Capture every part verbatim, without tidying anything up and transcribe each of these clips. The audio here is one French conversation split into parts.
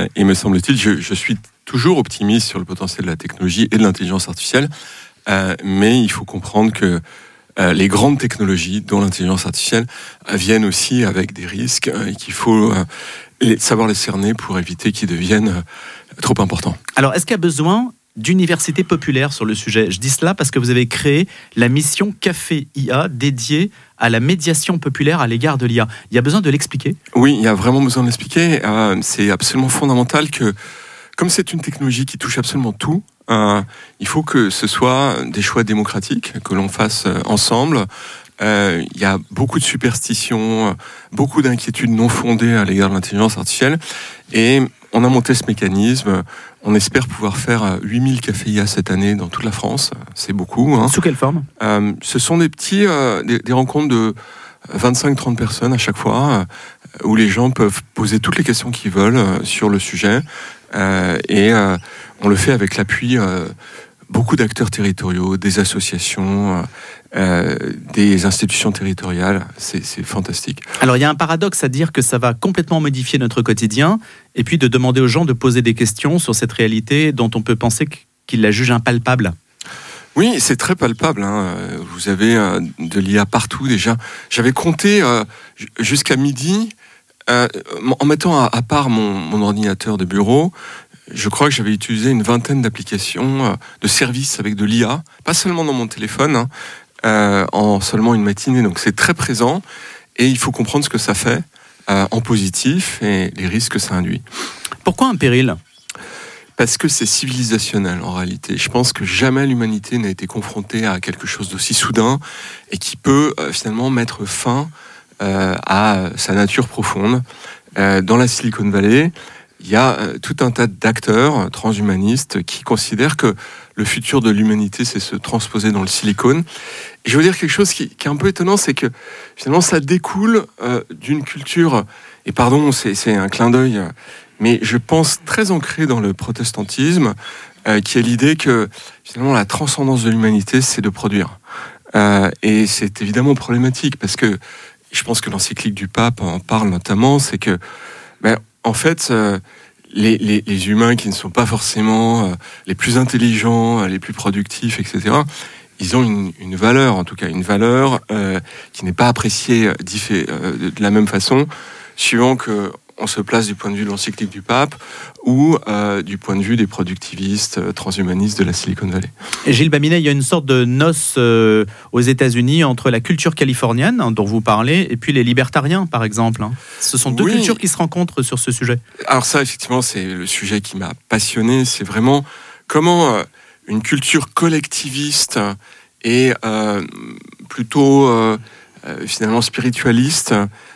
et me semble-t-il, je, je suis toujours optimiste sur le potentiel de la technologie et de l'intelligence artificielle, euh, mais il faut comprendre que euh, les grandes technologies, dont l'intelligence artificielle, euh, viennent aussi avec des risques euh, et qu'il faut euh, les, savoir les cerner pour éviter qu'ils deviennent euh, trop importants. Alors, est-ce qu'il y a besoin d'universités populaires sur le sujet? Je dis cela parce que vous avez créé la mission Café I A dédiée à la médiation populaire à l'égard de l'I A. Il y a besoin de l'expliquer? Oui, il y a vraiment besoin de l'expliquer. Euh, c'est absolument fondamental que, comme c'est une technologie qui touche absolument tout, euh, il faut que ce soit des choix démocratiques, que l'on fasse ensemble. Euh, il y a beaucoup de superstitions, beaucoup d'inquiétudes non fondées à l'égard de l'intelligence artificielle. Et on a monté ce mécanisme. On espère pouvoir faire huit mille cafés I A cette année dans toute la France. C'est beaucoup. Hein. Sous quelle forme? euh, Ce sont des petits, euh, des, des rencontres de vingt-cinq à trente personnes à chaque fois, euh, où les gens peuvent poser toutes les questions qu'ils veulent euh, sur le sujet. Euh, et euh, on le fait avec l'appui euh, beaucoup d'acteurs territoriaux, des associations, euh, des institutions territoriales. C'est, c'est fantastique. Alors il y a un paradoxe à dire que ça va complètement modifier notre quotidien, et puis de demander aux gens de poser des questions sur cette réalité dont on peut penser qu'ils la jugent impalpable. Oui, c'est très palpable. Hein. Vous avez euh, de l'I A partout déjà. J'avais compté euh, jusqu'à midi, euh, en mettant à, à part mon, mon ordinateur de bureau, je crois que j'avais utilisé une vingtaine d'applications, euh, de services avec de l'I A, pas seulement dans mon téléphone, hein, euh, en seulement une matinée. Donc c'est très présent et il faut comprendre ce que ça fait euh, en positif et les risques que ça induit. Pourquoi un péril ? Parce que c'est civilisationnel en réalité. Je pense que jamais l'humanité n'a été confrontée à quelque chose d'aussi soudain et qui peut euh, finalement mettre fin euh, à sa nature profonde. Euh, dans la Silicon Valley, il y a euh, tout un tas d'acteurs transhumanistes qui considèrent que le futur de l'humanité, c'est se transposer dans le silicone. Et je veux dire quelque chose qui, qui est un peu étonnant, c'est que finalement ça découle euh, d'une culture, et pardon, c'est, c'est un clin d'œil, mais je pense très ancré dans le protestantisme, euh, qui est l'idée que finalement la transcendance de l'humanité, c'est de produire. Euh, et c'est évidemment problématique, parce que je pense que l'encyclique du pape en parle notamment, c'est que, ben, en fait, euh, les, les, les humains qui ne sont pas forcément euh, les plus intelligents, euh, les plus productifs, et cetera, ils ont une, une valeur, en tout cas une valeur euh, qui n'est pas appréciée euh, de la même façon, suivant que on se place du point de vue de l'encyclique du pape ou euh, du point de vue des productivistes euh, transhumanistes de la Silicon Valley. Et Gilles Babinet, il y a une sorte de noce euh, aux États-Unis entre la culture californienne, hein, dont vous parlez, et puis les libertariens, par exemple. Hein. Ce sont deux oui. cultures qui se rencontrent sur ce sujet. Alors ça, effectivement, c'est le sujet qui m'a passionné. C'est vraiment comment euh, une culture collectiviste et euh, plutôt euh, euh, finalement spiritualiste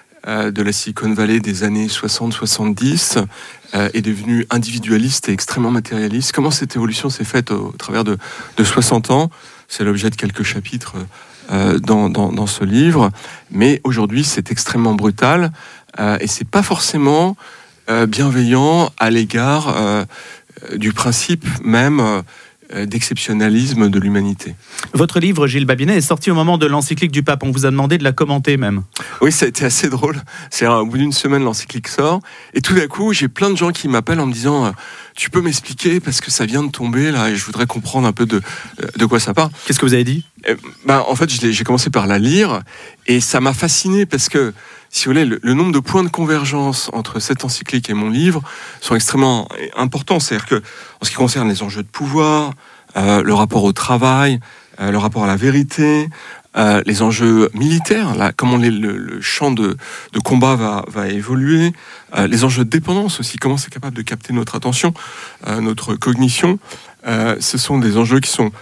de la Silicon Valley des années soixante soixante-dix euh, est devenue individualiste et extrêmement matérialiste. Comment cette évolution s'est faite au, au travers de, de soixante ans? C'est l'objet de quelques chapitres euh, dans, dans, dans ce livre. Mais aujourd'hui, c'est extrêmement brutal euh, et c'est pas forcément euh, bienveillant à l'égard euh, du principe même euh, d'exceptionnalisme de l'humanité. Votre livre, Gilles Babinet, est sorti au moment de l'encyclique du pape. On vous a demandé de la commenter même. Oui, ça a été assez drôle. C'est au bout d'une semaine, l'encyclique sort. Et tout d'un coup, j'ai plein de gens qui m'appellent en me disant « Tu peux m'expliquer parce que ça vient de tomber là et je voudrais comprendre un peu de, de quoi ça parle. » Qu'est-ce que vous avez dit ? eh, ben, En fait, j'ai commencé par la lire et ça m'a fasciné parce que, si vous voulez, le, le nombre de points de convergence entre cette encyclique et mon livre sont extrêmement importants. C'est-à-dire que, en ce qui concerne les enjeux de pouvoir, euh, le rapport au travail, euh, le rapport à la vérité, euh, les enjeux militaires, là, comment les, le, le champ de, de combat va, va évoluer, euh, les enjeux de dépendance aussi, comment c'est capable de capter notre attention, euh, notre cognition. Euh, ce sont des enjeux qui sont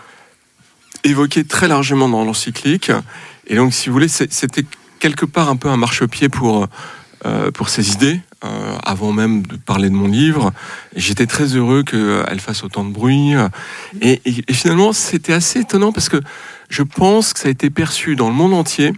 évoqués très largement dans l'encyclique. Et donc, si vous voulez, c'était quelque part un peu un marchepied pour, euh, pour ces idées, euh, avant même de parler de mon livre. J'étais très heureux qu'elle fasse autant de bruit. Et, et, et finalement, c'était assez étonnant parce que je pense que ça a été perçu dans le monde entier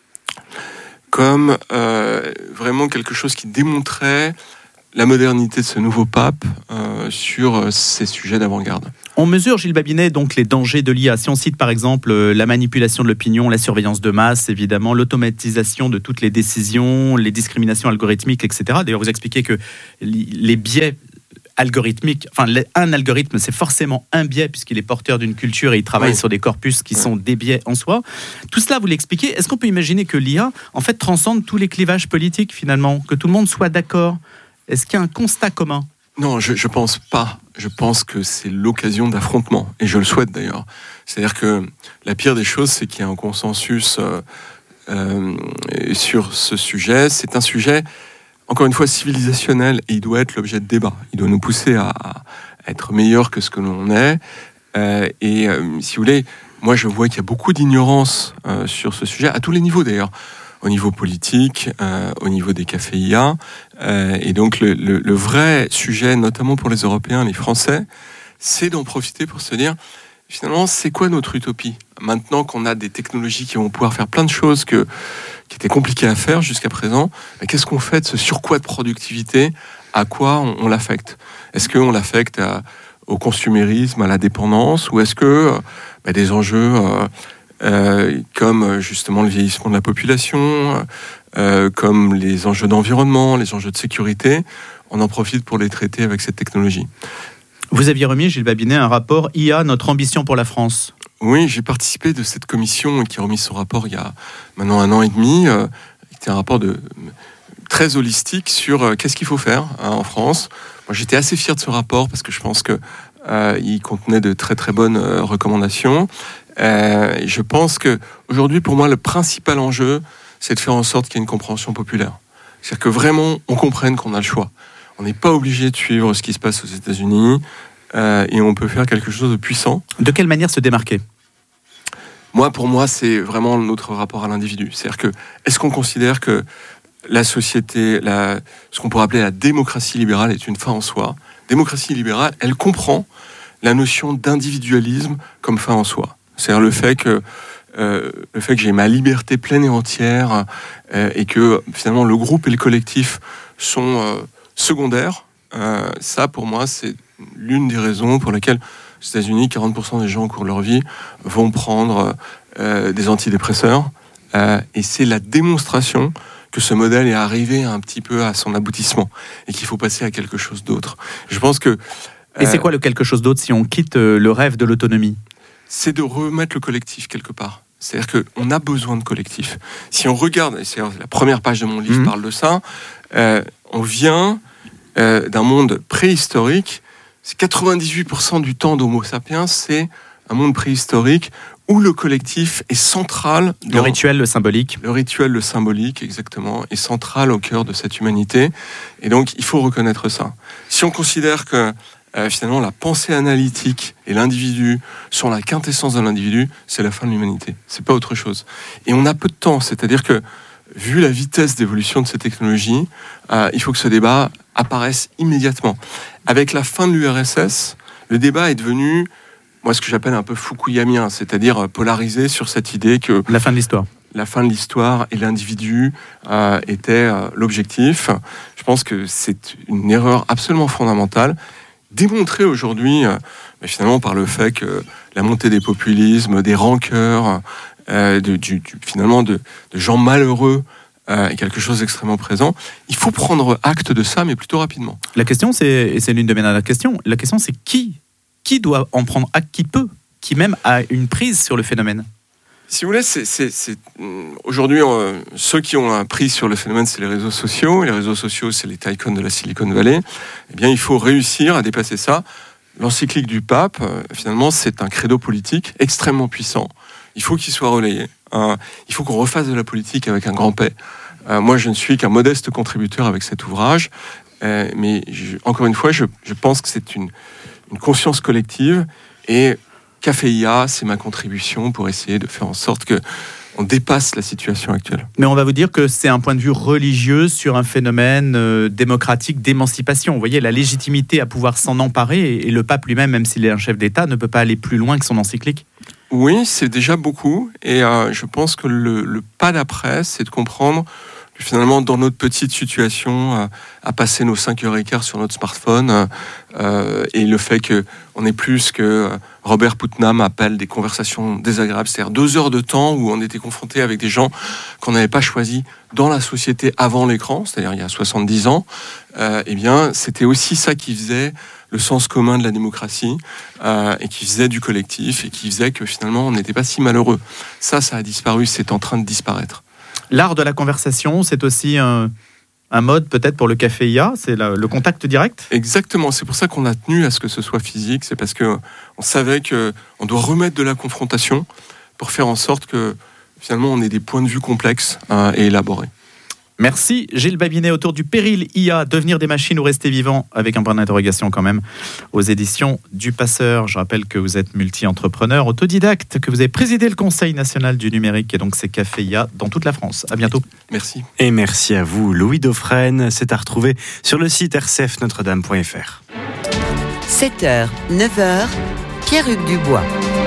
comme euh, vraiment quelque chose qui démontrait la modernité de ce nouveau pape euh, sur ces sujets d'avant-garde. On mesure, Gilles Babinet, donc les dangers de l'I A. Si on cite par exemple la manipulation de l'opinion, la surveillance de masse, évidemment, l'automatisation de toutes les décisions, les discriminations algorithmiques, et cetera. D'ailleurs, vous expliquez que les biais algorithmique. Enfin, un algorithme, c'est forcément un biais puisqu'il est porteur d'une culture et il travaille oui. sur des corpus qui oui. sont des biais en soi. Tout cela, vous l'expliquez. Est-ce qu'on peut imaginer que l'I A, en fait, transcende tous les clivages politiques, finalement, que tout le monde soit d'accord? Est-ce qu'il y a un constat commun? Non, je ne pense pas. Je pense que c'est l'occasion d'affrontement, et je le souhaite d'ailleurs. C'est-à-dire que la pire des choses, c'est qu'il y a un consensus euh, euh, sur ce sujet. C'est un sujet, encore une fois, civilisationnel, et il doit être l'objet de débat. Il doit nous pousser à, à être meilleur que ce que l'on est. Euh, et euh, si vous voulez, moi je vois qu'il y a beaucoup d'ignorance euh, sur ce sujet, à tous les niveaux d'ailleurs. Au niveau politique, euh, au niveau des cafés I A. Euh, et donc le, le, le vrai sujet, notamment pour les Européens, les Français, c'est d'en profiter pour se dire, finalement, c'est quoi notre utopie? Maintenant qu'on a des technologies qui vont pouvoir faire plein de choses que, qui étaient compliquées à faire jusqu'à présent, ben, qu'est-ce qu'on fait de ce surcroît de productivité? À quoi on, on l'affecte? Est-ce qu'on l'affecte à, au consumérisme, à la dépendance? Ou est-ce que ben, des enjeux... Euh, Euh, comme justement le vieillissement de la population, euh, comme les enjeux d'environnement, les enjeux de sécurité, on en profite pour les traiter avec cette technologie. Vous aviez remis, Gilles Babinet, un rapport I A, notre ambition pour la France. Oui, j'ai participé de cette commission qui a remis son rapport il y a maintenant un an et demi. Euh, c'était un rapport de, très holistique sur euh, qu'est-ce qu'il faut faire hein, en France. Moi, j'étais assez fier de ce rapport parce que je pense que euh, il contenait de très très bonnes euh, recommandations. Euh, je pense que aujourd'hui, pour moi, le principal enjeu, c'est de faire en sorte qu'il y ait une compréhension populaire. C'est-à-dire que vraiment, on comprenne qu'on a le choix. On n'est pas obligé de suivre ce qui se passe aux États-Unis euh, et on peut faire quelque chose de puissant. De quelle manière se démarquer ? Moi, pour moi, c'est vraiment notre rapport à l'individu. C'est-à-dire que, est-ce qu'on considère que la société, la, ce qu'on pourrait appeler la démocratie libérale est une fin en soi ? Démocratie libérale, elle comprend la notion d'individualisme comme fin en soi. C'est-à-dire le fait que euh, le fait que j'ai ma liberté pleine et entière euh, et que finalement le groupe et le collectif sont euh, secondaires. Euh, ça, pour moi, c'est l'une des raisons pour lesquelles aux États-Unis, quarante pour cent des gens au cours de leur vie vont prendre euh, des antidépresseurs. Euh, et c'est la démonstration que ce modèle est arrivé un petit peu à son aboutissement et qu'il faut passer à quelque chose d'autre. Je pense que... Euh, et c'est quoi le quelque chose d'autre si on quitte euh, le rêve de l'autonomie ? C'est de remettre le collectif quelque part. C'est-à-dire qu'on a besoin de collectif. Si on regarde, et c'est la première page de mon livre mmh. parle de ça, euh, on vient euh, d'un monde préhistorique. C'est quatre-vingt-dix-huit pour cent du temps d'Homo sapiens, c'est un monde préhistorique où le collectif est central. Dans le rituel, le symbolique. Le rituel, le symbolique, exactement, est central au cœur de cette humanité. Et donc, il faut reconnaître ça. Si on considère que Euh, finalement, la pensée analytique et l'individu sont la quintessence de l'individu, c'est la fin de l'humanité. C'est pas autre chose. Et on a peu de temps, c'est-à-dire que, vu la vitesse d'évolution de ces technologies, euh, il faut que ce débat apparaisse immédiatement. Avec la fin de l'U R S S, le débat est devenu, moi, ce que j'appelle un peu fukuyamien, c'est-à-dire polarisé sur cette idée que... La fin de l'histoire. La fin de l'histoire et l'individu euh, était euh, l'objectif. Je pense que c'est une erreur absolument fondamentale. Démontré aujourd'hui, euh, finalement, par le fait que la montée des populismes, des rancœurs, euh, de, du, du, finalement de, de gens malheureux euh, est quelque chose d'extrêmement présent. Il faut prendre acte de ça, mais plutôt rapidement. La question, c'est, et c'est l'une de mes dernières questions, la question c'est qui, qui doit en prendre acte, qui peut, qui même a une prise sur le phénomène ? Si vous voulez, c'est, c'est, c'est... aujourd'hui, euh, ceux qui ont un prix sur le phénomène, c'est les réseaux sociaux. Et les réseaux sociaux, c'est les tycoons de la Silicon Valley. Eh bien, il faut réussir à dépasser ça. L'encyclique du pape, euh, finalement, c'est un credo politique extrêmement puissant. Il faut qu'il soit relayé. Euh, il faut qu'on refasse de la politique avec un grand P. Euh, moi, je ne suis qu'un modeste contributeur avec cet ouvrage. Euh, mais je, encore une fois, je, je pense que c'est une, une conscience collective. Et Café I A, c'est ma contribution pour essayer de faire en sorte que on dépasse la situation actuelle. Mais on va vous dire que c'est un point de vue religieux sur un phénomène euh, démocratique d'émancipation. Vous voyez, la légitimité à pouvoir s'en emparer, et, et le pape lui-même, même s'il est un chef d'État, ne peut pas aller plus loin que son encyclique. Oui, c'est déjà beaucoup. Et euh, je pense que le, le pas d'après, c'est de comprendre Finalement, dans notre petite situation, euh, à passer nos cinq heures quinze sur notre smartphone, euh, et le fait qu'on ait plus que Robert Putnam appelle des conversations désagréables, c'est-à-dire deux heures de temps où on était confronté avec des gens qu'on n'avait pas choisis dans la société avant l'écran, c'est-à-dire il y a soixante-dix ans, euh, eh bien, c'était aussi ça qui faisait le sens commun de la démocratie, euh, et qui faisait du collectif, et qui faisait que finalement, on n'était pas si malheureux. Ça, ça a disparu, c'est en train de disparaître. L'art de la conversation, c'est aussi un, un mode peut-être pour le café I A, c'est la, le contact direct ? Exactement, c'est pour ça qu'on a tenu à ce que ce soit physique, c'est parce qu'on savait qu'on doit remettre de la confrontation pour faire en sorte que finalement on ait des points de vue complexes euh, et élaborés. Merci Gilles Babinet autour du péril I A, devenir des machines ou rester vivants, avec un point d'interrogation quand même, aux éditions du Passeur. Je rappelle que vous êtes multi-entrepreneur, autodidacte, que vous avez présidé le Conseil national du numérique et donc ces cafés I A dans toute la France. À bientôt. Merci. Et merci à vous Louis Dauphren. C'est à retrouver sur le site r c f notre dame point f r. sept heures, neuf heures, Pierre-Hugues Dubois.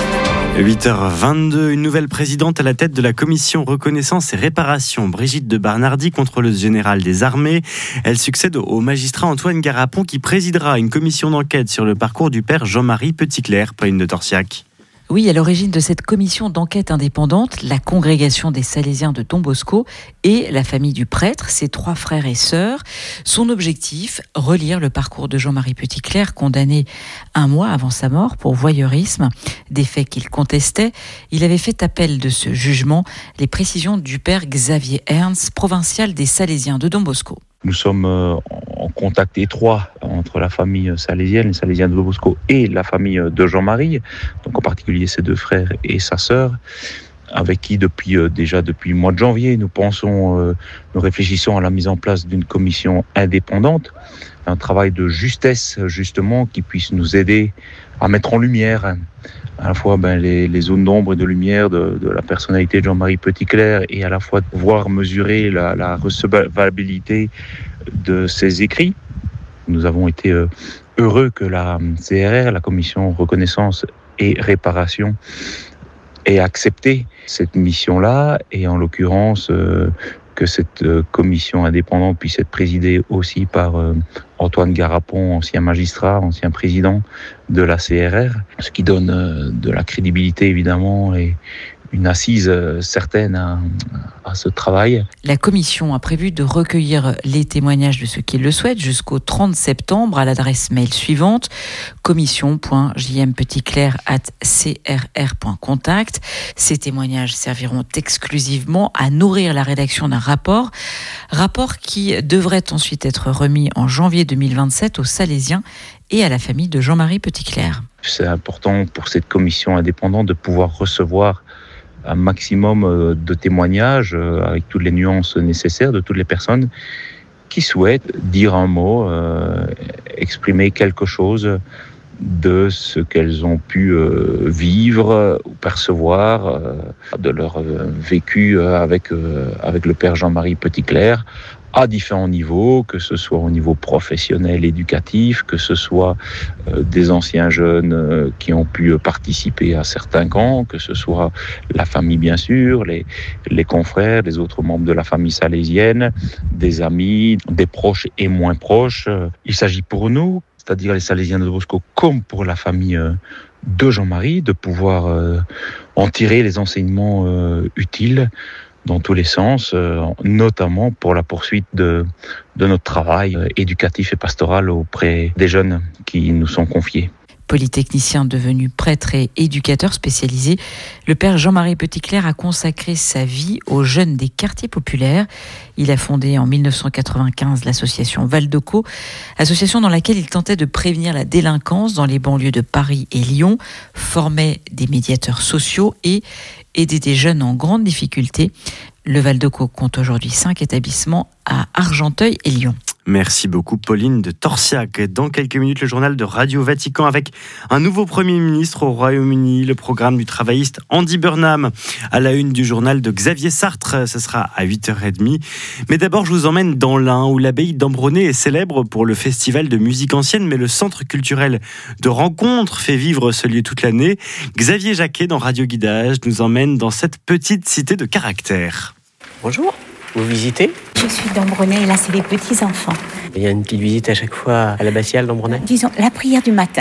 huit heures vingt-deux, une nouvelle présidente à la tête de la commission reconnaissance et réparation, Brigitte de Barnardy, contrôleuse générale des armées. Elle succède au magistrat Antoine Garapon qui présidera une commission d'enquête sur le parcours du père Jean-Marie Petitclerc, Pauline de Torsiac. Oui, à l'origine de cette commission d'enquête indépendante, la congrégation des Salésiens de Don Bosco et la famille du prêtre, ses trois frères et sœurs. Son objectif, relire le parcours de Jean-Marie Petitclerc, condamné un mois avant sa mort pour voyeurisme, des faits qu'il contestait. Il avait fait appel de ce jugement, les précisions du père Xavier Ernst, provincial des Salésiens de Don Bosco. Nous sommes en contact étroit entre la famille salésienne, les Salésiens de Don Bosco, et la famille de Jean-Marie, donc en particulier ses deux frères et sa sœur, avec qui depuis déjà depuis le mois de janvier, nous pensons, nous réfléchissons à la mise en place d'une commission indépendante, un travail de justesse justement qui puisse nous aider à mettre en lumière à la fois ben, les, les zones d'ombre et de lumière de, de la personnalité de Jean-Marie Petitclerc et à la fois de pouvoir mesurer la, la recevabilité de ses écrits. Nous avons été euh, heureux que la C R R, la Commission Reconnaissance et Réparation, ait accepté cette mission-là et en l'occurrence euh, que cette euh, commission indépendante puisse être présidée aussi par euh, Antoine Garapon, ancien magistrat, ancien président de la C R R, ce qui donne euh, de la crédibilité évidemment et une assise euh, certaine à, à ce travail. La commission a prévu de recueillir les témoignages de ceux qui le souhaitent jusqu'au trente septembre à l'adresse mail suivante commission point j m petitclerc arobase c r r point contact. Ces témoignages serviront exclusivement à nourrir la rédaction d'un rapport, rapport qui devrait ensuite être remis en janvier deux mille vingt-sept aux Salésiens et à la famille de Jean-Marie Petitclerc. C'est important pour cette commission indépendante de pouvoir recevoir un maximum de témoignages avec toutes les nuances nécessaires de toutes les personnes qui souhaitent dire un mot, euh, exprimer quelque chose de ce qu'elles ont pu euh, vivre ou percevoir euh, de leur euh, vécu avec, euh, avec le père Jean-Marie Petitclerc à différents niveaux, que ce soit au niveau professionnel, éducatif, que ce soit euh, des anciens jeunes euh, qui ont pu participer à certains camps, que ce soit la famille bien sûr, les, les confrères, les autres membres de la famille salésienne, des amis, des proches et moins proches. Il s'agit pour nous, c'est-à-dire les Salésiens de Don Bosco, comme pour la famille euh, de Jean-Marie, de pouvoir euh, en tirer les enseignements euh, utiles dans tous les sens, euh, notamment pour la poursuite de, de notre travail euh, éducatif et pastoral auprès des jeunes qui nous sont confiés. Polytechnicien devenu prêtre et éducateur spécialisé, le père Jean-Marie Petitclerc a consacré sa vie aux jeunes des quartiers populaires. Il a fondé en dix-neuf cent quatre-vingt-quinze l'association Valdeco, association dans laquelle il tentait de prévenir la délinquance dans les banlieues de Paris et Lyon, formait des médiateurs sociaux et aidait des jeunes en grande difficulté. Le Valdeco compte aujourd'hui cinq établissements à Argenteuil et Lyon. Merci beaucoup Pauline de Torsiac. Dans quelques minutes, le journal de Radio Vatican avec un nouveau Premier ministre au Royaume-Uni, le programme du travailliste Andy Burnham à la une du journal de Xavier Sartre. Ce sera à huit heures trente. Mais d'abord, je vous emmène dans l'Ain où l'abbaye d'Ambronay est célèbre pour le festival de musique ancienne, mais le centre culturel de rencontres fait vivre ce lieu toute l'année. Xavier Jacquet dans Radio Guidage nous emmène dans cette petite cité de caractère. Bonjour, vous visitez ? je suis d'Ambronay et là, c'est les petits-enfants. Il y a une petite visite à chaque fois à l'abbatiale d'Ambronay ? Disons, la prière du matin.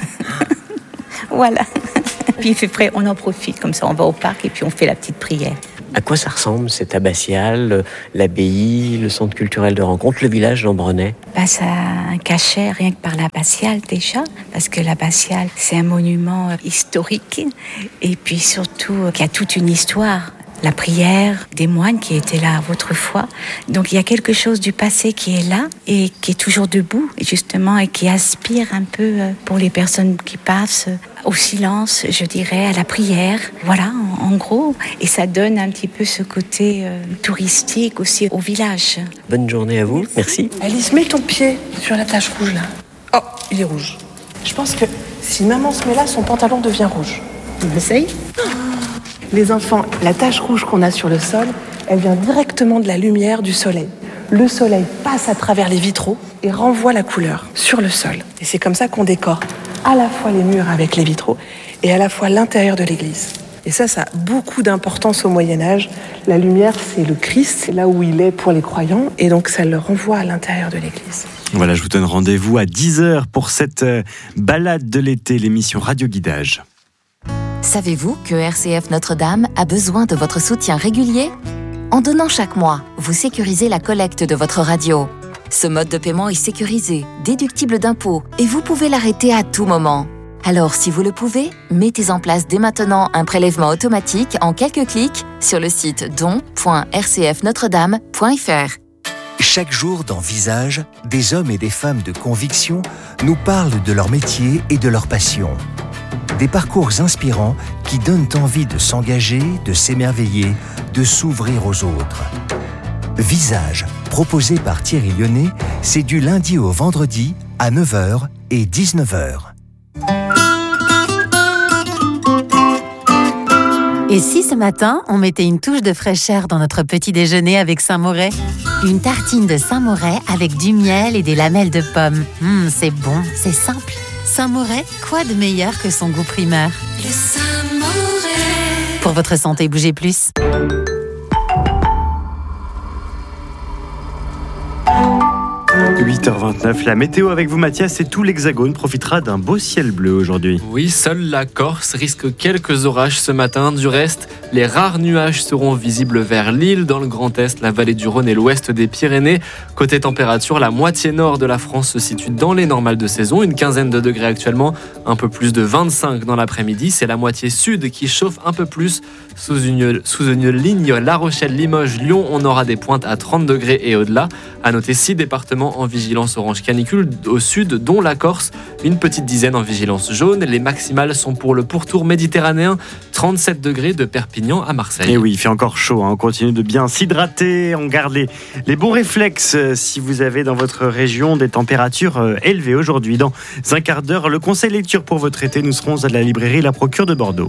Voilà. Puis il fait frais, on en profite, comme ça on va au parc et puis on fait la petite prière. À quoi ça ressemble, cette abbatiale, l'abbaye, le centre culturel de rencontre, le village d'Ambronay ? Bah, ça a un cachet rien que par l'abbatiale déjà, parce que l'abbatiale, c'est un monument historique et puis surtout qui a toute une histoire. La prière des moines qui étaient là autrefois. Donc il y a quelque chose du passé qui est là et qui est toujours debout, justement, et qui aspire un peu pour les personnes qui passent au silence, je dirais, à la prière. Voilà, en, en gros. Et ça donne un petit peu ce côté euh, touristique aussi au village. Bonne journée à vous, merci. Alice, mets ton pied sur la tache rouge là. Oh, il est rouge. Je pense que si maman se met là, son pantalon devient rouge. On essaye ? Les enfants, la tache rouge qu'on a sur le sol, elle vient directement de la lumière du soleil. Le soleil passe à travers les vitraux et renvoie la couleur sur le sol. Et c'est comme ça qu'on décore à la fois les murs avec les vitraux et à la fois l'intérieur de l'église. Et ça, ça a beaucoup d'importance au Moyen-Âge. La lumière, c'est le Christ, c'est là où il est pour les croyants, et donc ça le renvoie à l'intérieur de l'église. Voilà, je vous donne rendez-vous à dix heures pour cette balade de l'été, l'émission Radio Guidage. Savez-vous que R C F Notre-Dame a besoin de votre soutien régulier ? En donnant chaque mois, vous sécurisez la collecte de votre radio. Ce mode de paiement est sécurisé, déductible d'impôts, et vous pouvez l'arrêter à tout moment. Alors, si vous le pouvez, mettez en place dès maintenant un prélèvement automatique en quelques clics sur le site don point r c f notre dame point f r. Chaque jour dans Visage, des hommes et des femmes de conviction nous parlent de leur métier et de leur passion. Des parcours inspirants qui donnent envie de s'engager, de s'émerveiller, de s'ouvrir aux autres. Visage, proposé par Thierry Lyonnais, c'est du lundi au vendredi à neuf heures et dix-neuf heures. Et si ce matin, on mettait une touche de fraîcheur dans notre petit déjeuner avec Saint-Moret ? Une tartine de Saint-Moret avec du miel et des lamelles de pommes. Mmh, c'est bon, c'est simple. Saint-Moret, quoi de meilleur que son goût primaire ? Le Saint-Moret. Pour votre santé, bougez plus. huit heures vingt-neuf, la météo avec vous Mathias, et tout l'Hexagone profitera d'un beau ciel bleu aujourd'hui. Oui, seule la Corse risque quelques orages ce matin. Du reste, les rares nuages seront visibles vers l'île, dans le Grand Est, la vallée du Rhône et l'ouest des Pyrénées. Côté température, la moitié nord de la France se situe dans les normales de saison, une quinzaine de degrés actuellement, un peu plus de vingt-cinq dans l'après-midi. C'est la moitié sud qui chauffe un peu plus. Sous une, sous une ligne La Rochelle, Limoges, Lyon, on aura des pointes à trente degrés et au-delà. À noter six départements en vigilance orange canicule au sud, dont la Corse, une petite dizaine en vigilance jaune. Les maximales sont pour le pourtour méditerranéen, trente-sept degrés de Perpignan à Marseille. Et oui, il fait encore chaud, hein. On continue de bien s'hydrater, on garde les, les bons réflexes euh, si vous avez dans votre région des températures euh, élevées aujourd'hui. Dans un quart d'heure, le conseil lecture pour votre été, nous serons à la librairie La Procure de Bordeaux.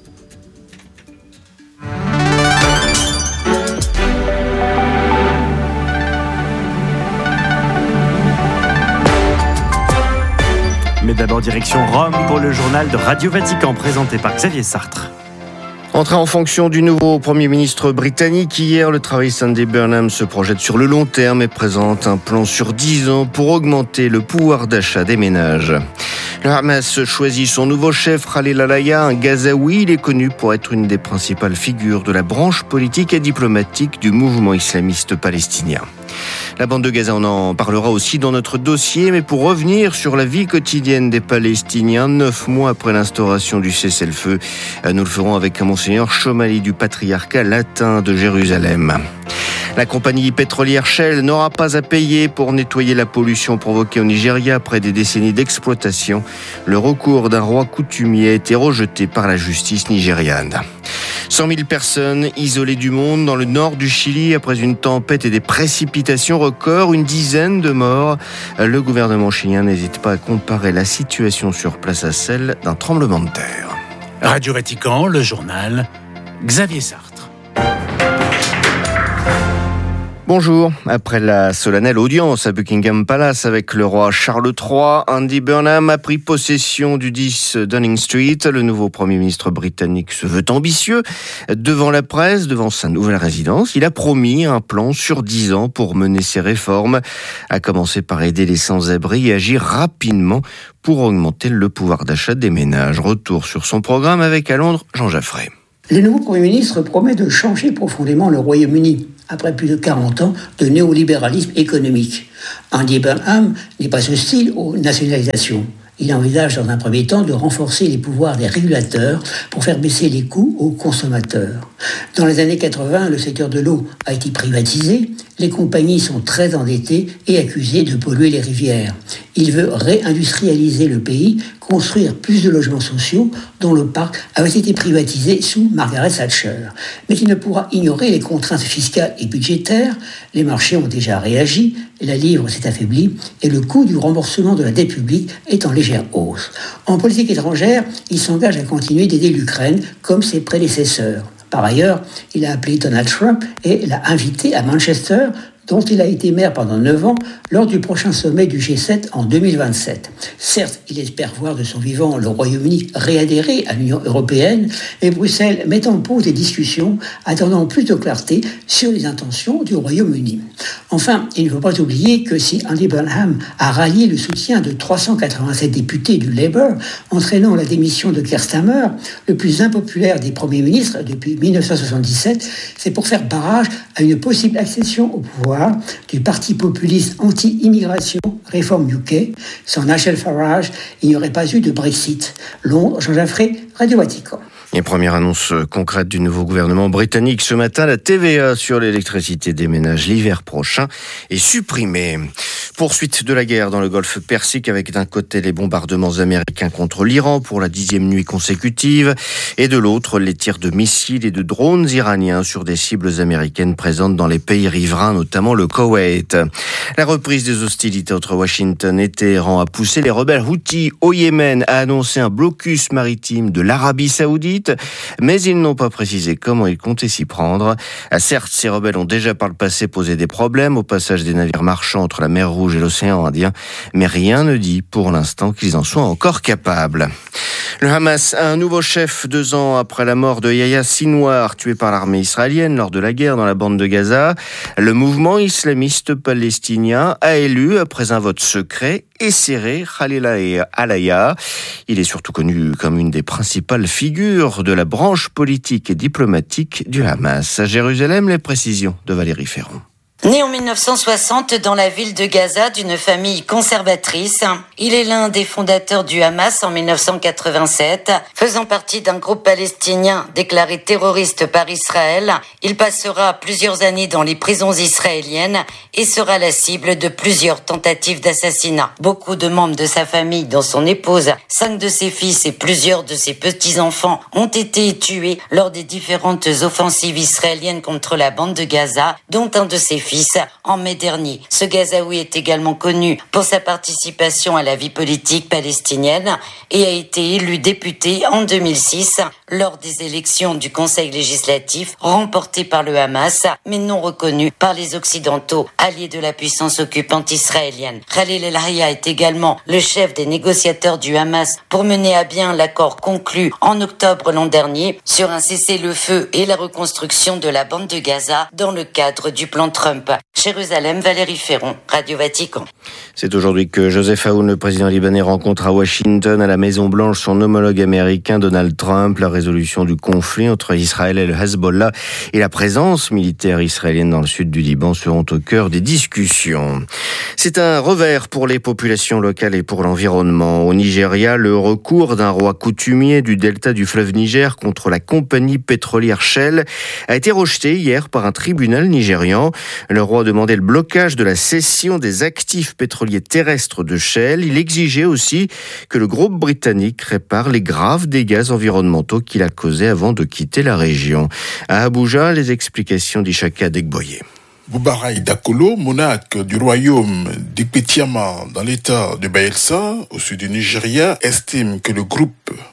Mais d'abord direction Rome pour le journal de Radio Vatican présenté par Xavier Sartre. Entré en fonction du nouveau Premier ministre britannique hier, le travailliste Andy Burnham se projette sur le long terme et présente un plan sur dix ans pour augmenter le pouvoir d'achat des ménages. Le Hamas choisit son nouveau chef, Khalil al-Aya, un Gazaoui. Il est connu pour être une des principales figures de la branche politique et diplomatique du mouvement islamiste palestinien. La bande de Gaza, on en parlera aussi dans notre dossier, mais pour revenir sur la vie quotidienne des Palestiniens, neuf mois après l'instauration du cessez-le-feu, nous le ferons avec un monseigneur Chomali du patriarcat latin de Jérusalem. La compagnie pétrolière Shell n'aura pas à payer pour nettoyer la pollution provoquée au Nigeria après des décennies d'exploitation. Le recours d'un roi coutumier a été rejeté par la justice nigériane. cent mille personnes isolées du monde dans le nord du Chili après une tempête et des précipitations records, une dizaine de morts. Le gouvernement chilien n'hésite pas à comparer la situation sur place à celle d'un tremblement de terre. Radio Vatican, le journal, Xavier Sartre. Bonjour. Après la solennelle audience à Buckingham Palace avec le roi Charles trois, Andy Burnham a pris possession du dix Downing Street. Le nouveau Premier ministre britannique se veut ambitieux. Devant la presse, devant sa nouvelle résidence, il a promis un plan sur dix ans pour mener ses réformes, à commencer par aider les sans-abri et agir rapidement pour augmenter le pouvoir d'achat des ménages. Retour sur son programme avec à Londres, Jean Jaffray. Le nouveau Premier ministre promet de changer profondément le Royaume-Uni après plus de quarante ans de néolibéralisme économique. Andy Burnham n'est pas hostile aux nationalisations. Il envisage dans un premier temps de renforcer les pouvoirs des régulateurs pour faire baisser les coûts aux consommateurs. Dans les années quatre-vingts, le secteur de l'eau a été privatisé. Les compagnies sont très endettées et accusées de polluer les rivières. Il veut réindustrialiser le pays, construire plus de logements sociaux dont le parc avait été privatisé sous Margaret Thatcher. Mais il ne pourra ignorer les contraintes fiscales et budgétaires. Les marchés ont déjà réagi, la livre s'est affaiblie et le coût du remboursement de la dette publique est en légère hausse. En politique étrangère, il s'engage à continuer d'aider l'Ukraine comme ses prédécesseurs. Par ailleurs, il a appelé Donald Trump et l'a invité à Manchester, dont il a été maire pendant neuf ans, lors du prochain sommet du G sept en deux mille vingt-sept. Certes, il espère voir de son vivant le Royaume-Uni réadhérer à l'Union européenne, mais Bruxelles met en pause des discussions, attendant plus de clarté sur les intentions du Royaume-Uni. Enfin, il ne faut pas oublier que si Andy Burnham a rallié le soutien de trois cent quatre-vingt-sept députés du Labour, entraînant la démission de Keir Starmer, le plus impopulaire des premiers ministres depuis dix-neuf cent soixante-dix-sept, c'est pour faire barrage à une possible accession au pouvoir du parti populiste anti-immigration Reform U K. Sans Nigel Farage, il n'y aurait pas eu de Brexit. Londres, Jean Jaffray, Radio Vatican. Et première annonce concrète du nouveau gouvernement britannique ce matin, la T V A sur l'électricité des ménages l'hiver prochain est supprimée. Poursuite de la guerre dans le golfe Persique avec d'un côté les bombardements américains contre l'Iran pour la dixième nuit consécutive et de l'autre les tirs de missiles et de drones iraniens sur des cibles américaines présentes dans les pays riverains, notamment le Koweït. La reprise des hostilités entre Washington et Téhéran a poussé les rebelles Houthis au Yémen à annoncer un blocus maritime de l'Arabie Saoudite, mais ils n'ont pas précisé comment ils comptaient s'y prendre. Certes, ces rebelles ont déjà par le passé posé des problèmes au passage des navires marchands entre la mer Rouge et l'océan Indien, mais rien ne dit pour l'instant qu'ils en soient encore capables. Le Hamas a un nouveau chef deux ans après la mort de Yahya Sinwar, tué par l'armée israélienne lors de la guerre dans la bande de Gaza. Le mouvement islamiste palestinien a élu, après un vote secret et serré, Khalil Alaya. Il est surtout connu comme une des principales figures de la branche politique et diplomatique du Hamas. À Jérusalem, les précisions de Valérie Ferron. Né en mille neuf cent soixante dans la ville de Gaza d'une famille conservatrice, il est l'un des fondateurs du Hamas en mille neuf cent quatre-vingt-sept. Faisant partie d'un groupe palestinien déclaré terroriste par Israël, il passera plusieurs années dans les prisons israéliennes et sera la cible de plusieurs tentatives d'assassinat. Beaucoup de membres de sa famille, dont son épouse, cinq de ses fils et plusieurs de ses petits-enfants, ont été tués lors des différentes offensives israéliennes contre la bande de Gaza, dont un de ses fils en mai dernier. Ce Gazaoui est également connu pour sa participation à la vie politique palestinienne et a été élu député en deux mille six lors des élections du Conseil législatif remportées par le Hamas, mais non reconnues par les Occidentaux, alliés de la puissance occupante israélienne. Khalil El-Hayya est également le chef des négociateurs du Hamas pour mener à bien l'accord conclu en octobre l'an dernier sur un cessez-le-feu et la reconstruction de la bande de Gaza dans le cadre du plan Trump. Jérusalem, Valérie Ferron, Radio Vatican. C'est aujourd'hui que Joseph Aoun, le président libanais, rencontre à Washington, à la Maison-Blanche, son homologue américain Donald Trump. La résolution du conflit entre Israël et le Hezbollah et la présence militaire israélienne dans le sud du Liban seront au cœur des discussions. C'est un revers pour les populations locales et pour l'environnement. Au Nigeria, le recours d'un roi coutumier du delta du fleuve Niger contre la compagnie pétrolière Shell a été rejeté hier par un tribunal nigérian. Le roi demandait le blocage de la cession des actifs pétroliers terrestres de Shell. Il exigeait aussi que le groupe britannique répare les graves dégâts environnementaux qu'il a causés avant de quitter la région. À Abuja, les explications d'Ishaka Degboye. Boubaray Dakolo, monarque du royaume d'Ikpetiama dans l'état de Bayelsa, au sud du Nigeria, estime que le groupe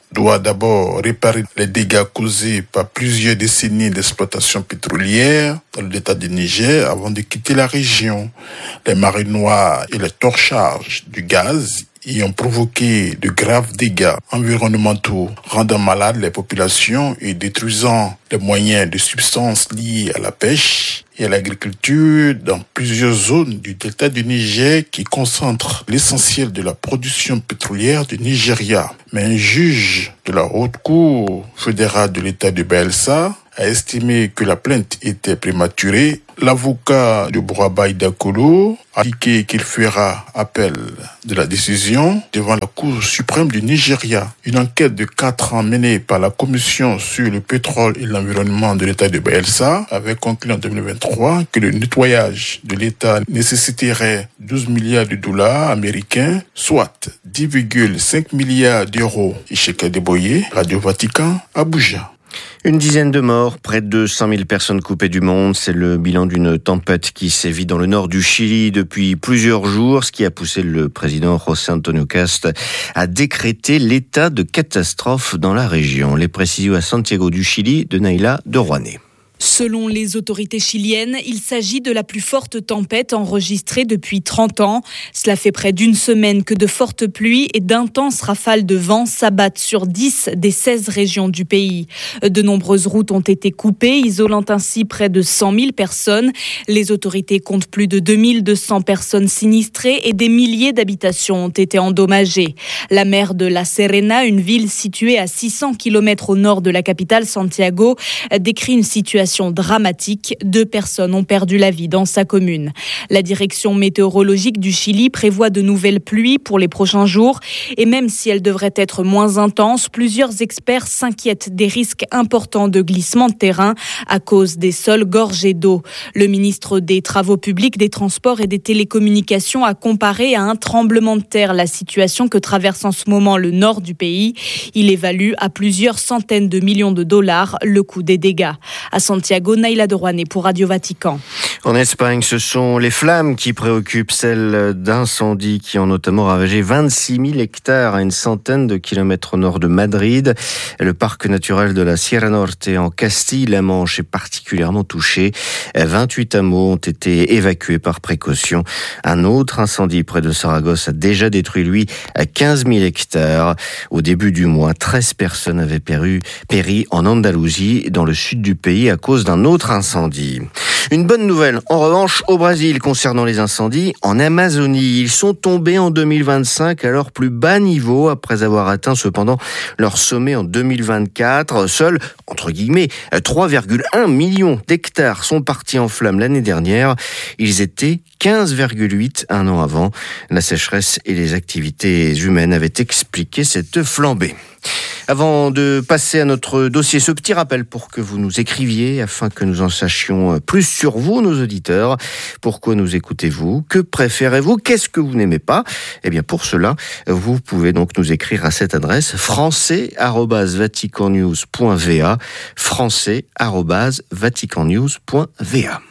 doit d'abord réparer les dégâts causés par plusieurs décennies d'exploitation pétrolière dans l'État du Niger avant de quitter la région. Les marées noires et les torchages du gaz y ont provoqué de graves dégâts environnementaux, rendant malades les populations et détruisant les moyens de subsistance liés à la pêche et à l'agriculture dans plusieurs zones du delta du Niger qui concentrent l'essentiel de la production pétrolière du Nigeria. Mais un juge de la Haute Cour fédérale de l'État de Bayelsa a estimé que la plainte était prématurée. L'avocat de Bouraba Idakolo a indiqué qu'il fera appel de la décision devant la Cour suprême du Nigeria. Une enquête de quatre ans menée par la Commission sur le pétrole et l'environnement de l'État de Bayelsa avait conclu en deux mille vingt-trois que le nettoyage de l'État nécessiterait douze milliards de dollars américains, soit dix virgule cinq milliards d'euros. Isheka Deboye, Radio Vatican, Abuja. Une dizaine de morts, près de cent mille personnes coupées du monde. C'est le bilan d'une tempête qui sévit dans le nord du Chili depuis plusieurs jours, ce qui a poussé le président José Antonio Cast à décréter l'état de catastrophe dans la région. Les précisions à Santiago du Chili de Naila de Rouanet. Selon les autorités chiliennes, il s'agit de la plus forte tempête enregistrée depuis trente ans. Cela fait près d'une semaine que de fortes pluies et d'intenses rafales de vent s'abattent sur dix des seize régions du pays. De nombreuses routes ont été coupées, isolant ainsi près de cent mille personnes. Les autorités comptent plus de deux mille deux cents personnes sinistrées et des milliers d'habitations ont été endommagées. La maire de La Serena, une ville située à six cents kilomètres au nord de la capitale Santiago, décrit une situation dramatique. Deux personnes ont perdu la vie dans sa commune. La direction météorologique du Chili prévoit de nouvelles pluies pour les prochains jours et même si elles devraient être moins intenses, plusieurs experts s'inquiètent des risques importants de glissement de terrain à cause des sols gorgés d'eau. Le ministre des Travaux publics, des Transports et des Télécommunications a comparé à un tremblement de terre la situation que traverse en ce moment le nord du pays. Il évalue à plusieurs centaines de millions de dollars le coût des dégâts. À Santiago, Naila de Rouanet pour Radio Vatican. En Espagne, ce sont les flammes qui préoccupent, celles d'incendies qui ont notamment ravagé vingt-six mille hectares à une centaine de kilomètres au nord de Madrid. Le parc naturel de la Sierra Norte en Castille-La Manche est particulièrement touché. vingt-huit hameaux ont été évacués par précaution. Un autre incendie près de Saragosse a déjà détruit, lui, à quinze mille hectares. Au début du mois, treize personnes avaient péri, péri en Andalousie, dans le sud du pays, à cause d'un autre incendie. Une bonne nouvelle, en revanche, au Brésil, concernant les incendies en Amazonie. Ils sont tombés en deux mille vingt-cinq à leur plus bas niveau, après avoir atteint cependant leur sommet en deux mille vingt-quatre. Seuls, entre guillemets, trois virgule un millions d'hectares sont partis en flammes l'année dernière. Ils étaient quinze virgule huit un an avant. La sécheresse et les activités humaines avaient expliqué cette flambée. Avant de passer à notre dossier, ce petit rappel pour que vous nous écriviez afin que nous en sachions plus sur vous, nos auditeurs. Pourquoi nous écoutez-vous? Que préférez-vous? Qu'est-ce que vous n'aimez pas? Eh bien, pour cela, vous pouvez donc nous écrire à cette adresse français arobase vatican news point v a français arobase vatican news point v a.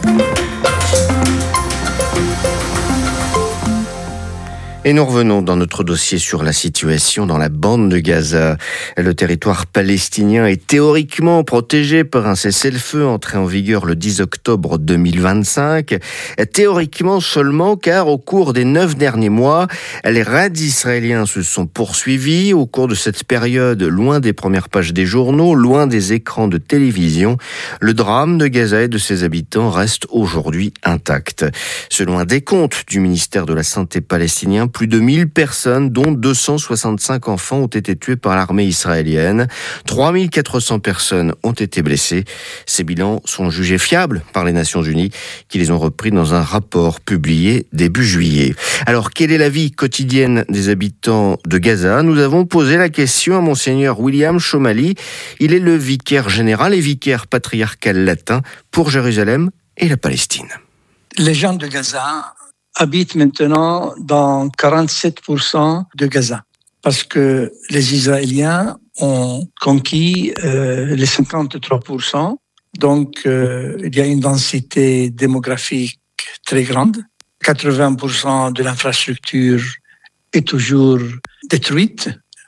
Et nous revenons dans notre dossier sur la situation dans la bande de Gaza. Le territoire palestinien est théoriquement protégé par un cessez-le-feu entré en vigueur le dix octobre deux mille vingt-cinq. Théoriquement seulement, car au cours des neuf derniers mois, les raids israéliens se sont poursuivis. Au cours de cette période, loin des premières pages des journaux, loin des écrans de télévision, le drame de Gaza et de ses habitants reste aujourd'hui intact. Selon un décompte du ministère de la Santé palestinien, plus de mille personnes, dont deux cent soixante-cinq enfants, ont été tuées par l'armée israélienne. trois mille quatre cents personnes ont été blessées. Ces bilans sont jugés fiables par les Nations Unies, qui les ont repris dans un rapport publié début juillet. Alors, quelle est la vie quotidienne des habitants de Gaza? Nous avons posé la question à Monseigneur William Chomali. Il est le vicaire général et vicaire patriarcal latin pour Jérusalem et la Palestine. Les gens de Gaza habitent maintenant dans quarante-sept pour cent de Gaza, parce que les Israéliens ont conquis euh, les cinquante-trois pour cent. Donc, euh, il y a une densité démographique très grande. quatre-vingts pour cent de l'infrastructure est toujours détruite.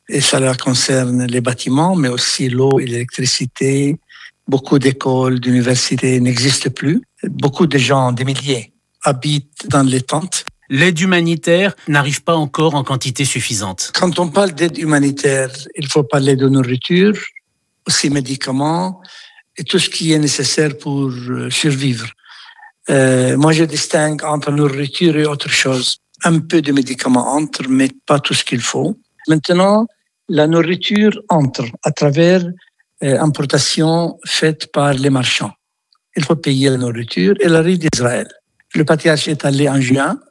Et cela concerne les bâtiments, mais aussi l'eau et l'électricité. Beaucoup d'écoles, d'universités n'existent plus. Beaucoup de gens, des milliers, habitent dans les tentes. L'aide humanitaire n'arrive pas encore en quantité suffisante. Quand on parle d'aide humanitaire, il faut parler de nourriture, aussi médicaments et tout ce qui est nécessaire pour survivre. Euh, moi, je distingue entre nourriture et autre chose. Un peu de médicaments entre, mais pas tout ce qu'il faut. Maintenant, la nourriture entre à travers euh, importation faite par les marchands. Il faut payer la nourriture. Elle arrive d'Israël. Le patriarche est allé en juin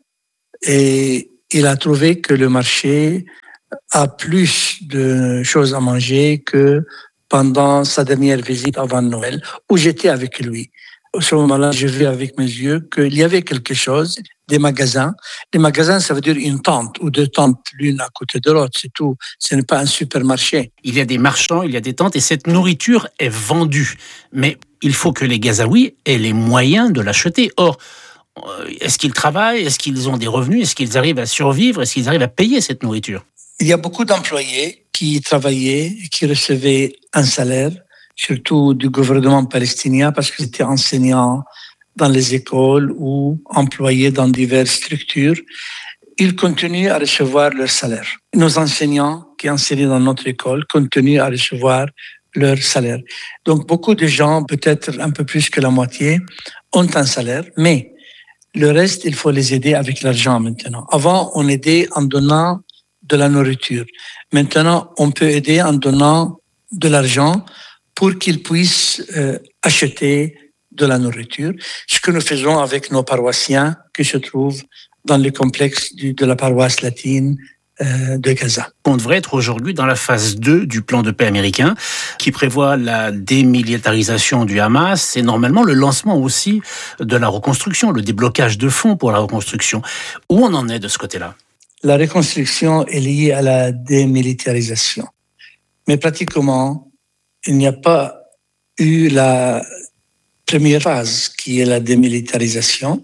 et il a trouvé que le marché a plus de choses à manger que pendant sa dernière visite avant Noël, où j'étais avec lui. À ce moment-là, j'ai vu avec mes yeux qu'il y avait quelque chose, des magasins. Les magasins, ça veut dire une tente ou deux tentes l'une à côté de l'autre, c'est tout. Ce n'est pas un supermarché. Il y a des marchands, il y a des tentes et cette nourriture est vendue. Mais il faut que les Gazaouis aient les moyens de l'acheter. Or, est-ce qu'ils travaillent? Est-ce qu'ils ont des revenus? Est-ce qu'ils arrivent à survivre? Est-ce qu'ils arrivent à payer cette nourriture? Il y a beaucoup d'employés qui travaillaient, qui recevaient un salaire, surtout du gouvernement palestinien, parce qu'ils étaient enseignants dans les écoles ou employés dans diverses structures. Ils continuent à recevoir leur salaire. Nos enseignants qui enseignaient dans notre école continuent à recevoir leur salaire. Donc beaucoup de gens, peut-être un peu plus que la moitié, ont un salaire, mais le reste, il faut les aider avec l'argent maintenant. Avant, on aidait en donnant de la nourriture. Maintenant, on peut aider en donnant de l'argent pour qu'ils puissent euh, acheter de la nourriture, ce que nous faisons avec nos paroissiens qui se trouvent dans le complexe du, de la paroisse latine euh, de Gaza. On devrait être aujourd'hui dans la phase deux du plan de paix américain qui prévoit la démilitarisation du Hamas et normalement le lancement aussi de la reconstruction, le déblocage de fonds pour la reconstruction. Où on en est de ce côté-là? La reconstruction est liée à la démilitarisation. Mais pratiquement, il n'y a pas eu la première phase qui est la démilitarisation.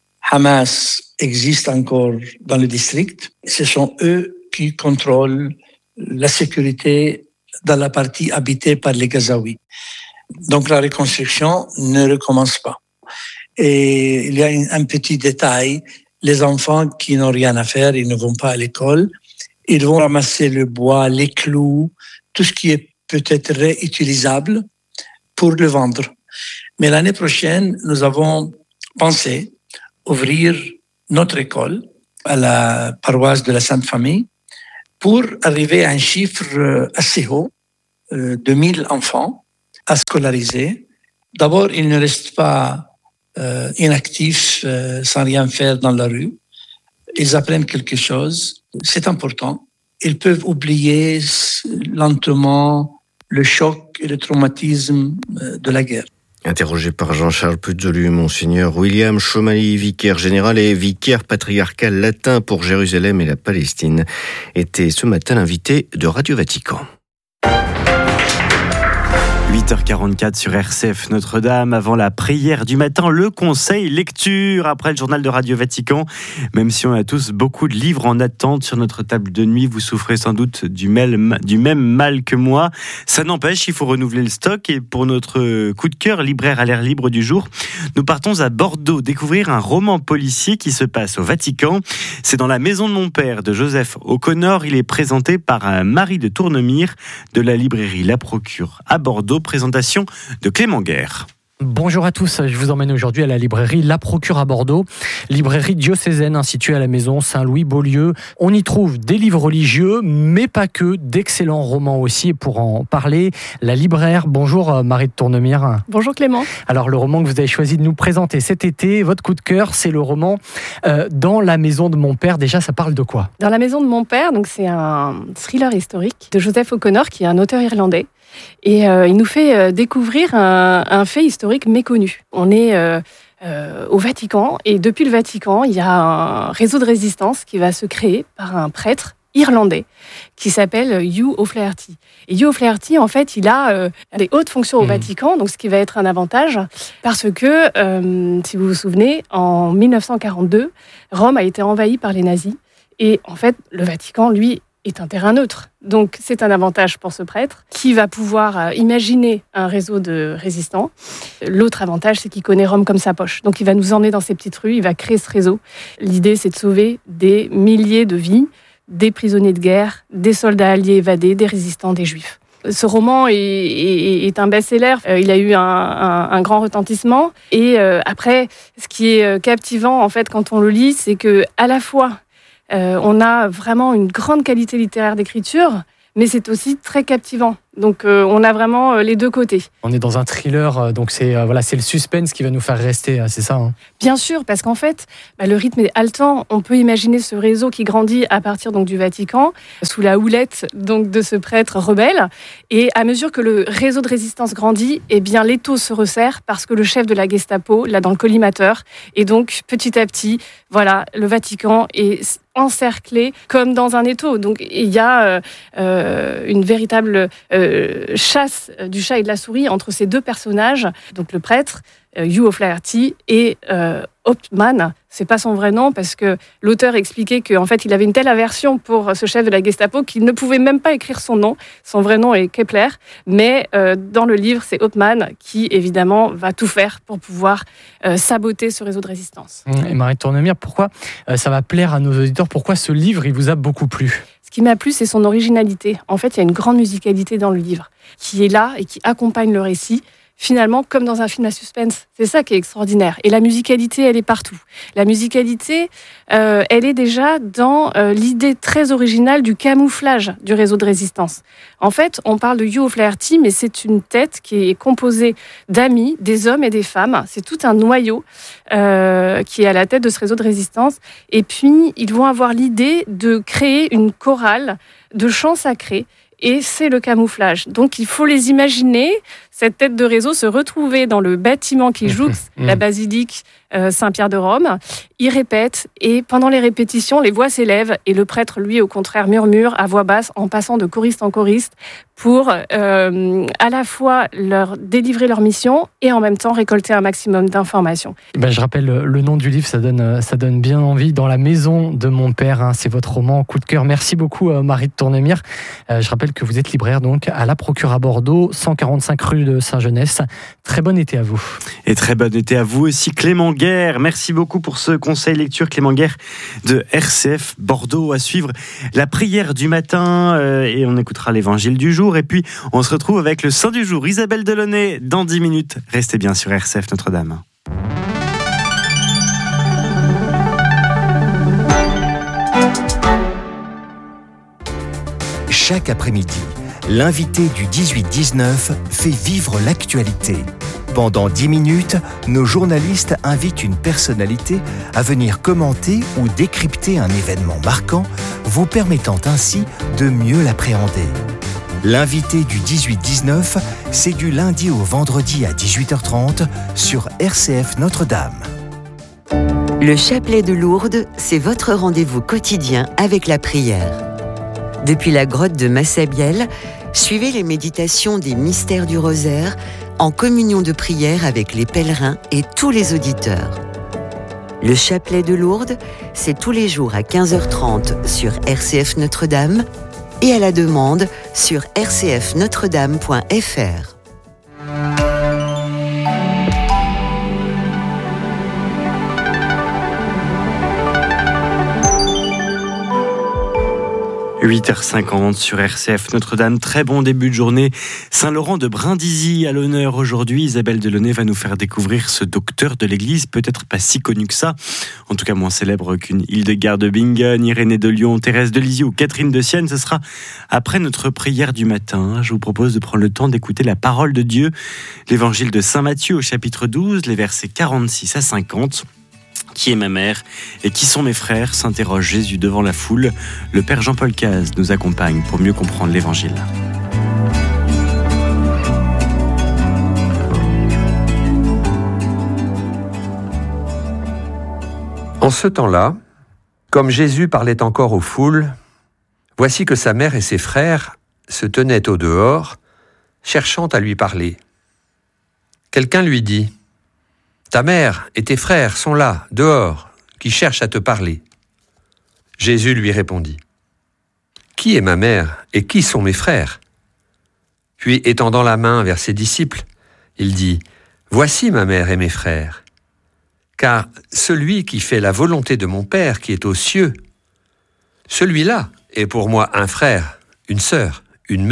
Hamas existe encore dans le district. Ce sont eux qui contrôlent la sécurité dans la partie habitée par les Gazaouis. Donc la reconstruction ne recommence pas. Et il y a un petit détail. Les enfants qui n'ont rien à faire, ils ne vont pas à l'école. Ils vont ramasser le bois, les clous, tout ce qui est peut-être réutilisable pour le vendre. Mais l'année prochaine, nous avons pensé ouvrir notre école à la paroisse de la Sainte Famille pour arriver à un chiffre assez haut euh, de mille enfants à scolariser. D'abord, ils ne restent pas euh, inactifs euh, sans rien faire dans la rue. Ils apprennent quelque chose. C'est important. Ils peuvent oublier lentement le choc et le traumatisme de la guerre. Interrogé par Jean-Charles Puzolu, Monseigneur William Chomali, vicaire général et vicaire patriarcal latin pour Jérusalem et la Palestine, était ce matin l'invité de Radio Vatican. huit heures quarante-quatre sur R C F Notre-Dame, avant la prière du matin, le conseil lecture après le journal de Radio Vatican. Même si on a tous beaucoup de livres en attente sur notre table de nuit, vous souffrez sans doute du même, du même mal que moi. Ça n'empêche, il faut renouveler le stock. Et pour notre coup de cœur, libraire à l'air libre du jour, nous partons à Bordeaux découvrir un roman policier qui se passe au Vatican. C'est dans La maison de mon père de Joseph O'Connor. Il est présenté par Marie de Tournemire de la librairie La Procure à Bordeaux. Présentation de Clément Guerre. Bonjour à tous, je vous emmène aujourd'hui à la librairie La Procure à Bordeaux, librairie diocésaine située à la maison Saint-Louis-Beaulieu. On y trouve des livres religieux, mais pas que, d'excellents romans aussi. Et pour en parler, la libraire, bonjour Marie de Tournemire. Bonjour Clément. Alors le roman que vous avez choisi de nous présenter cet été, votre coup de cœur, c'est le roman euh, Dans la maison de mon père. Déjà, ça parle de quoi? Dans la maison de mon père, donc c'est un thriller historique de Joseph O'Connor, qui est un auteur irlandais. Et euh, il nous fait euh, découvrir un, un fait historique méconnu. On est euh, euh, au Vatican, et depuis le Vatican, il y a un réseau de résistance qui va se créer par un prêtre irlandais qui s'appelle Hugh O'Flaherty. Et Hugh O'Flaherty, en fait, il a euh, des hautes fonctions au mmh. Vatican, donc ce qui va être un avantage, parce que, euh, si vous vous souvenez, en mille neuf cent quarante-deux, Rome a été envahie par les nazis. Et en fait, le Vatican, lui, est un terrain neutre. Donc c'est un avantage pour ce prêtre qui va pouvoir euh, imaginer un réseau de résistants. L'autre avantage, c'est qu'il connaît Rome comme sa poche. Donc il va nous emmener dans ces petites rues, il va créer ce réseau. L'idée, c'est de sauver des milliers de vies, des prisonniers de guerre, des soldats alliés évadés, des résistants, des juifs. Ce roman est, est, est un best-seller. Euh, il a eu un, un, un grand retentissement. Et euh, après, ce qui est captivant, en fait, quand on le lit, c'est que à la fois Euh, on a vraiment une grande qualité littéraire d'écriture, mais c'est aussi très captivant. Donc euh, on a vraiment euh, les deux côtés. On est dans un thriller, euh, donc c'est, euh, voilà, c'est le suspense qui va nous faire rester, euh, c'est ça hein. Bien sûr, parce qu'en fait, bah, le rythme est haletant. On peut imaginer ce réseau qui grandit à partir donc, du Vatican, sous la houlette donc, de ce prêtre rebelle. Et à mesure que le réseau de résistance grandit, eh bien, l'étau se resserre parce que le chef de la Gestapo l'a dans le collimateur. Et donc, petit à petit, voilà, le Vatican est encerclé comme dans un étau. Donc, il y a euh, euh, une véritable euh, chasse du chat et de la souris entre ces deux personnages, donc le prêtre, euh, Hugh O'Flaherty, et euh, Hauptmann. C'est pas son vrai nom parce que l'auteur expliquait qu'en fait, il avait une telle aversion pour ce chef de la Gestapo qu'il ne pouvait même pas écrire son nom. Son vrai nom est Kepler, mais euh, dans le livre, c'est Hauptmann qui, évidemment, va tout faire pour pouvoir euh, saboter ce réseau de résistance. Et Marie Tournemire, pourquoi euh, ça va plaire à nos auditeurs? Pourquoi ce livre, il vous a beaucoup plu? Ce qui m'a plu, c'est son originalité. En fait, il y a une grande musicalité dans le livre qui est là et qui accompagne le récit. Finalement, comme dans un film à suspense. C'est ça qui est extraordinaire. Et la musicalité, elle est partout. La musicalité, euh, elle est déjà dans euh, l'idée très originale du camouflage du réseau de résistance. En fait, on parle de Hugh O'Flaherty, mais c'est une tête qui est composée d'amis, des hommes et des femmes. C'est tout un noyau euh, qui est à la tête de ce réseau de résistance. Et puis, ils vont avoir l'idée de créer une chorale de chants sacrés. Et c'est le camouflage. Donc, il faut les imaginer, cette tête de réseau, se retrouver dans le bâtiment qui jouxte la basilique euh, Saint-Pierre de Rome. Ils répètent et pendant les répétitions, les voix s'élèvent et le prêtre, lui, au contraire, murmure à voix basse en passant de choriste en choriste pour euh, à la fois leur délivrer leur mission et en même temps récolter un maximum d'informations. Ben, je rappelle le nom du livre, ça donne, ça donne bien envie. Dans la maison de mon père, hein, c'est votre roman coup de cœur. Merci beaucoup Marie de Tournemire. Euh, je rappelle que vous êtes libraire donc à La Procure à Bordeaux, cent quarante-cinq rue de Saint-Genès. Très bon été à vous. Et très bon été à vous aussi Clément Guerre. Merci beaucoup pour ce conseil lecture Clément Guerre de R C F Bordeaux. À suivre la prière du matin euh, et on écoutera l'évangile du jour. Et puis on se retrouve avec le Saint du jour, Isabelle Delaunay, dans dix minutes. Restez bien sur R C F Notre-Dame. Chaque après-midi, l'invité du dix-huit dix-neuf fait vivre l'actualité. Pendant dix minutes, nos journalistes invitent une personnalité à venir commenter ou décrypter un événement marquant, vous permettant ainsi de mieux l'appréhender. L'invité du dix-huit dix-neuf, c'est du lundi au vendredi à dix-huit heures trente sur R C F Notre-Dame. Le chapelet de Lourdes, c'est votre rendez-vous quotidien avec la prière. Depuis la grotte de Massabielle, suivez les méditations des mystères du rosaire en communion de prière avec les pèlerins et tous les auditeurs. Le chapelet de Lourdes, c'est tous les jours à quinze heures trente sur R C F Notre-Dame et à la demande sur r c f notre dame point f r. huit heures cinquante sur R C F Notre-Dame. Très bon début de journée. Saint-Laurent de Brindisi à l'honneur aujourd'hui. Isabelle Delaunay va nous faire découvrir ce docteur de l'église, peut-être pas si connu que ça, en tout cas moins célèbre qu'une Hildegarde de Bingen, Irénée de Lyon, Thérèse de Lisieux ou Catherine de Sienne. Ce sera après notre prière du matin. Je vous propose de prendre le temps d'écouter la parole de Dieu, l'évangile de Saint Matthieu au chapitre douze, les versets quarante-six à cinquante. Qui est ma mère et qui sont mes frères, s'interroge Jésus devant la foule. Le Père Jean-Paul Caz nous accompagne pour mieux comprendre l'Évangile. En ce temps-là, comme Jésus parlait encore aux foules, voici que sa mère et ses frères se tenaient au dehors, cherchant à lui parler. Quelqu'un lui dit : « Ta mère et tes frères sont là, dehors, qui cherchent à te parler. » Jésus lui répondit : « qui est ma mère et qui sont mes frères ? Puis, étendant la main vers ses disciples, il dit, « Voici ma mère et mes frères. Car celui qui fait la volonté de mon Père qui est aux cieux, celui-là est pour moi un frère, une sœur, une mère. »